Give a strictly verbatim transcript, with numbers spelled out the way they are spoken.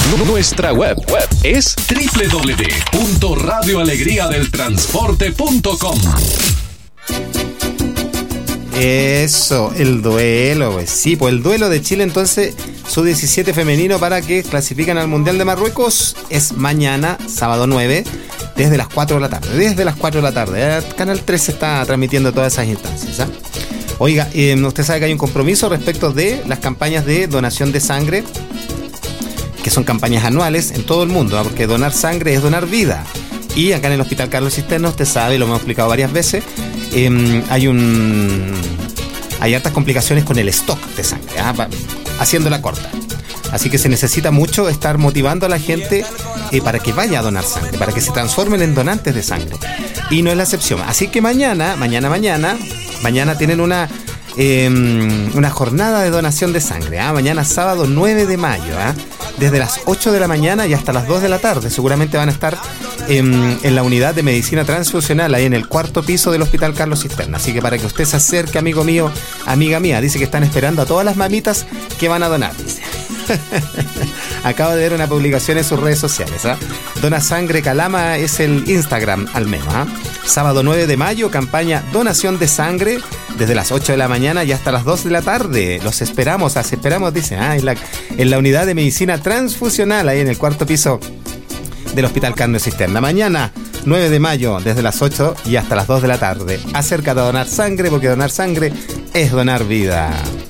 Nuestra web, web es doble u doble u doble u punto radio alegría del transporte punto com. Eso, el duelo, pues sí, pues el duelo de Chile entonces, sub diecisiete femenino para que clasifican al Mundial de Marruecos, es mañana, sábado nueve, desde las cuatro de la tarde, desde las cuatro de la tarde. El Canal tres está transmitiendo todas esas instancias, ¿eh? Oiga, eh, usted sabe que hay un compromiso respecto de las campañas de donación de sangre, que son campañas anuales en todo el mundo, ¿eh? Porque donar sangre es donar vida. Y acá en el Hospital Carlos Cisterna, usted sabe, lo hemos explicado varias veces, eh, hay un hay hartas complicaciones con el stock de sangre, ¿eh? Haciéndola corta. Así que se necesita mucho estar motivando a la gente eh, para que vaya a donar sangre, para que se transformen en donantes de sangre. Y no es la excepción. Así que mañana, mañana, mañana, mañana tienen una eh, una jornada de donación de sangre, ¿eh? Mañana sábado nueve de mayo, ¿eh? Desde las ocho de la mañana y hasta las dos de la tarde. Seguramente van a estar en, en la unidad de medicina transfusional, ahí en el cuarto piso del Hospital Carlos Cisterna. Así que para que usted se acerque, amigo mío, amiga mía, dice que están esperando a todas las mamitas que van a donar, dice. Acabo de ver una publicación en sus redes sociales, ¿eh? Dona Sangre Calama es el Instagram, al menos, ¿eh? Sábado nueve de mayo, campaña donación de sangre desde las ocho de la mañana y hasta las dos de la tarde. Los esperamos, las esperamos, dice, ah, en la, en la unidad de medicina transfusional, ahí en el cuarto piso del Hospital Carlos Cisterna. Mañana, nueve de mayo, desde las ocho y hasta las dos de la tarde. Acércate a donar sangre, porque donar sangre es donar vida.